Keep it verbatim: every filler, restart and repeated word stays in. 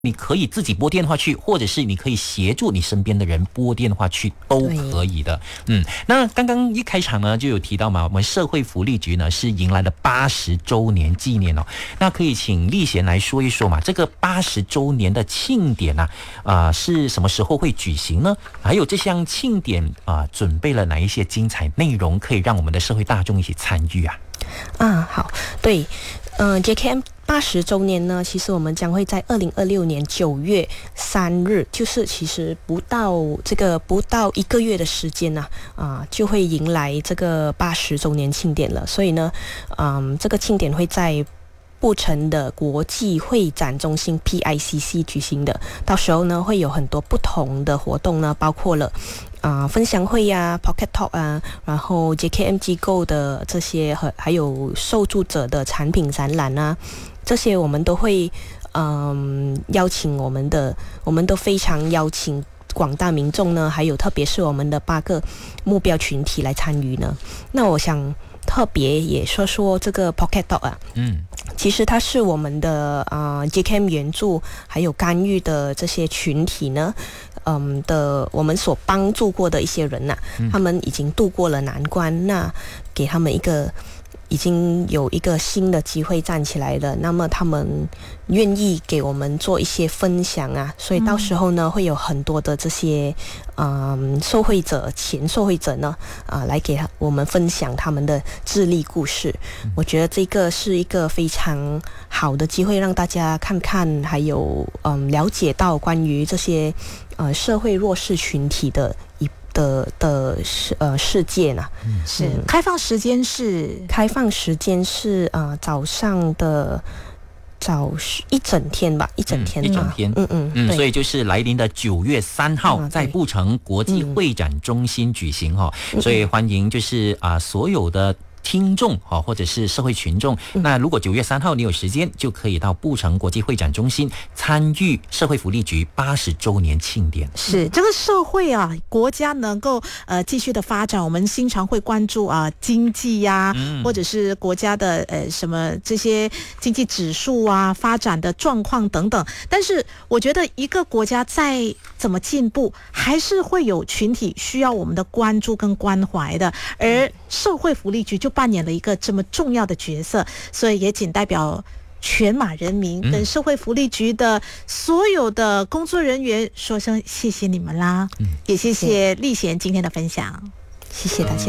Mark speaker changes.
Speaker 1: 你可以自己拨电话去，或者是你可以协助你身边的人拨电话去，都可以的。嗯，那刚刚一开场呢就有提到嘛，我们社会福利局呢是迎来了八十周年纪念哦。那可以请丽贤来说一说嘛，这个八十周年的庆典啊，啊、呃、是什么时候会举行呢？还有这项庆典啊、呃，准备了哪一些精彩内容，可以让我们的社会大众一起参与啊？
Speaker 2: 啊，好，对，嗯、呃、，J K M 八十周年呢，其实我们将会在二零二六年九月三日，就是其实不到这个不到一个月的时间呢、啊，啊、呃，就会迎来这个八十周年庆典了。所以呢，嗯，这个庆典会在布城的国际会展中心 P I C C 举行的，到时候呢会有很多不同的活动呢，包括了啊、呃、分享会呀、Pocket Talk 啊，然后 J K M 机构的这些和还有受助者的产品展览啊，这些我们都会嗯邀请我们的，我们都非常邀请广大民众呢，还有特别是我们的八个目标群体来参与呢。那我想特别也说说这个 Pocket Talk 啊，嗯，其实它是我们的啊、呃、J K M 援助还有干预的这些群体呢，嗯的我们所帮助过的一些人呐、啊嗯，他们已经度过了难关，那给他们一个已经有一个新的机会站起来了，那么他们愿意给我们做一些分享啊，所以到时候呢、嗯、会有很多的这些嗯受惠者前受惠者呢啊来给我们分享他们的智力故事、嗯、我觉得这个是一个非常好的机会，让大家看看还有嗯了解到关于这些呃社会弱势群体的一的的呃世界呢、
Speaker 3: 嗯、是、嗯、开放时间是
Speaker 2: 开放时间是呃早上的早一整天吧，一整天、
Speaker 1: 嗯、一整天，
Speaker 2: 嗯嗯嗯，
Speaker 1: 所以就是来临的九月三号，在布城国际会展中心举行哈、嗯，所以欢迎就是啊、呃、所有的听众哈，或者是社会群众，那如果九月三号你有时间，就可以到布城国际会展中心参与社会福利局八十周年庆典。
Speaker 3: 是这个社会啊，国家能够呃继续的发展，我们经常会关注啊、呃、经济呀、啊嗯，或者是国家的呃什么这些经济指数啊发展的状况等等。但是我觉得一个国家再怎么进步，还是会有群体需要我们的关注跟关怀的，而社会福利局就扮演了一个这么重要的角色，所以也仅代表全马人民跟社会福利局的所有的工作人员说声谢谢你们啦，嗯、也谢谢丽贤今天的分享，
Speaker 2: 谢谢大家。